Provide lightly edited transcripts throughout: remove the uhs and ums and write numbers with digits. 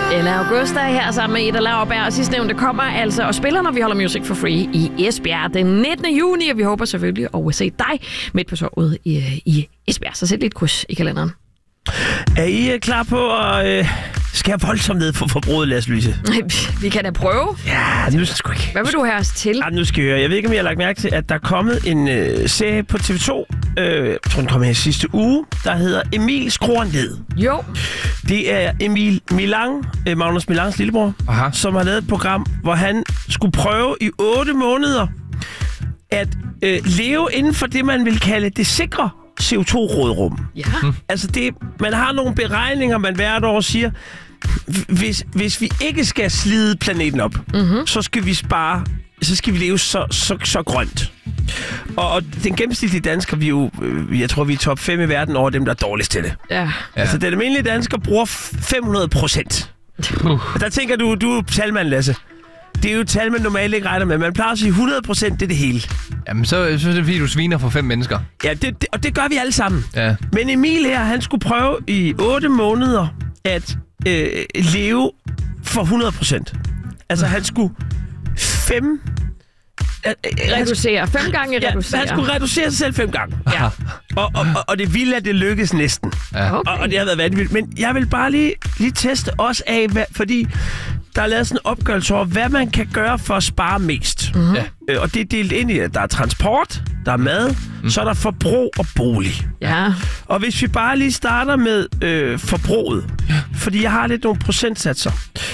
Ella Augusta her sammen med Ida Lauerberg, og sidstnævnte kommer altså og spiller, når vi holder Music for Free i Esbjerg den 19. juni, og vi håber selvfølgelig at se dig midt på torvet i Esbjerg. Så sæt lidt kryds i kalenderen. Er I klar på at skære voldsomt ned for forbruget, Lasse Louise? Vi kan da prøve. Ja, nu sgu ikke. Hvad vil du have os til? Ja, nu skal jeg høre. Jeg ved ikke, om I har lagt mærke til, at der er kommet en serie på TV2. Jeg tror, den kom her sidste uge, der hedder Emil skruer ned. Jo. Det er Emil Milang, Magnus Milans lillebror, som har lavet et program, hvor han skulle prøve i 8 måneder at leve inden for det, man vil kalde det sikre CO2-rådrum. Ja. Altså man har nogle beregninger, man hvert år siger, hvis vi ikke skal slide planeten op, så skal vi spare, så skal vi leve så grønt. Og den gennemsnitlige dansker, jeg tror, vi er top 5 i verden over dem, der er dårligst til det. Ja. Altså, den almindelige dansker bruger 500%. Der tænker du er talmand, Lasse. Det er jo et tal, man normalt ikke regner med. Man plejer at sige 100%, det er det hele. Jamen, så er det fordi, du sviner for 5 mennesker. Ja, og det gør vi alle sammen. Ja. Men Emil her, han skulle prøve i 8 måneder at leve for 100%. Altså, han skulle Reducere. 5 gange reducere. Han skulle reducere sig selv 5 gange. Ja. Og det ville, at det lykkes næsten. Ja. Okay. Og det har været vanvittigt. Men jeg vil bare lige teste os af, fordi der er lavet sådan en opgørelse over, hvad man kan gøre for at spare mest. Ja. Og det er delt ind i, at der er transport, der er mad, så er der forbrug og bolig. Ja. Og hvis vi bare lige starter med forbruget, fordi jeg har lidt nogle procentsatser.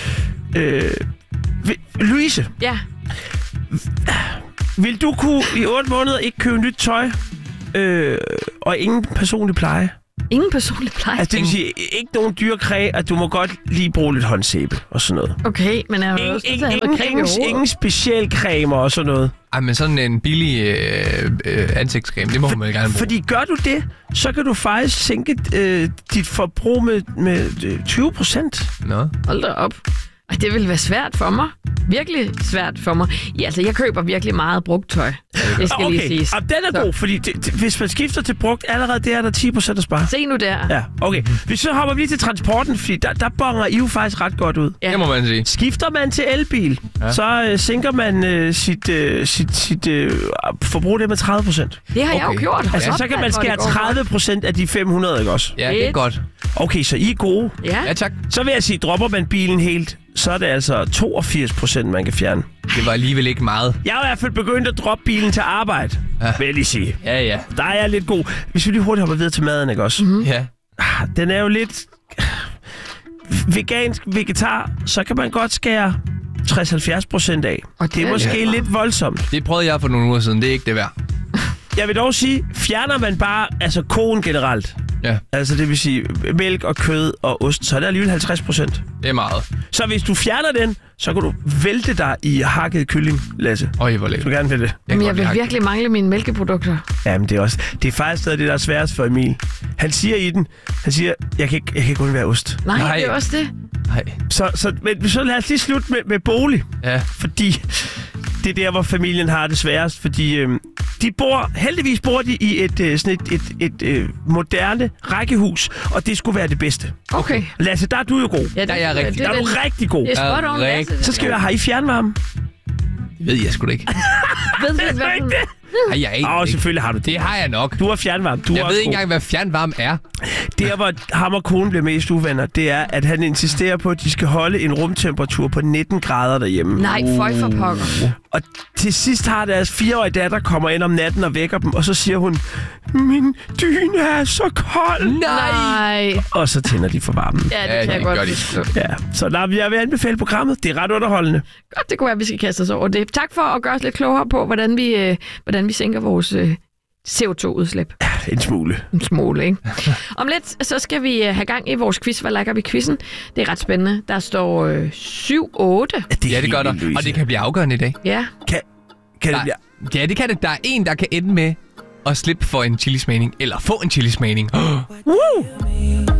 Louise, Ja. vil du kunne i 8 måneder ikke købe nyt tøj og ingen personlig pleje? Ingen personlig pleje. Altså det vil sige, ikke nogen dyrekræ, at du må godt lige bruge lidt håndsæbe og sådan noget. Okay, men er jo også Ingen speciel cremer og sådan noget. Ej, men sådan en billig ansigtscreme, det må man gerne bruge. Fordi gør du det, så kan du faktisk sænke dit forbrug med 20%. Nå. Hold da op. Ej, det vil være svært for mig. Virkelig svært for mig. Ja, altså, jeg køber virkelig meget brugt tøj. Det skal lige siges. Og den er god, fordi hvis man skifter til brugt, allerede der er der 10% at spare. Se nu der. Ja, okay. Hvis så hopper vi lige til transporten, fordi der bonger I jo faktisk ret godt ud. Ja. Det må man sige. Skifter man til elbil, så sænker man sit forbrug det med 30%. Det har jeg jo gjort. Altså, så kan man skære 30% af de 500, ikke også? Ja, det er godt. Okay, så I er gode. Ja, tak. Så vil jeg sige, dropper man bilen helt, så er det altså 82%, man kan fjerne. Det var alligevel ikke meget. Jeg har i hvert fald begyndt at droppe bilen til arbejde, vil jeg lige sige. Ja. Der er jeg lidt god. Hvis vi lige hurtigt hopper videre til maden, ikke også? Ja. Den er jo lidt vegansk, vegetar, så kan man godt skære 60-70% af. Og det er måske lidt voldsomt. Det prøvede jeg for nogle uger siden. Det er ikke det værd. Jeg vil dog sige, fjerner man bare koen generelt, altså det vil sige mælk og kød og ost, så er det alligevel 50%. Det er meget. Så hvis du fjerner den, så kan du vælte dig i hakket kylling, Lasse. Hvor Hvis lækkert. du gerne vil det. Men jeg vil virkelig mangle mine mælkeprodukter. Jamen det er faktisk stadig det, der er sværest for Emil. Han siger, jeg kan ikke undvære ost. Nej, det er også det. Nej. Men så lad os lige slutte med bolig. Ja. Fordi det er der, hvor familien har det sværest. Fordi heldigvis bor de i et moderne rækkehus, og det skulle være det bedste. Okay. Lasse, der er du jo god. Ja, Der er jeg rigtig. Der er du rigtig god. Det er spot on, Lasse. Så skal har I fjernvarme? Det ved jeg sgu da ikke. Ved du ikke, hvad ikke det? Har jeg ikke? Selvfølgelig har du det. Det har jeg nok. Du har fjernvarme. Jeg ved ikke engang, hvad fjernvarme er. Der, hvor ham og konen bliver mest uvenner, det er, at han insisterer på, at de skal holde en rumtemperatur på 19 grader derhjemme. Nej, føj for pokker. Og til sidst har deres 4-årige datter kommer ind om natten og vækker dem, og så siger hun, min dyne er så kold. Nej. Og så tænder de for varmen. Ja, det kan jeg godt forstå. Ja, så jeg vil anbefale programmet. Det er ret underholdende. Godt, det kunne være, at vi skal kaste os over det. Tak for at gøre os lidt klogere på, hvordan vi sænker vores CO2-udslip. En smule. En smule, ikke? Om lidt, så skal vi have gang i vores quiz. Hvad lægger vi quizzen? Det er ret spændende. Der står 7-8. Ja, det gør der. Og det kan blive afgørende i dag. Ja. Kan det blive... Ja, det kan det. Der er en, der kan ende med at slippe for en chilismagning, eller få en chilismagning. Woo!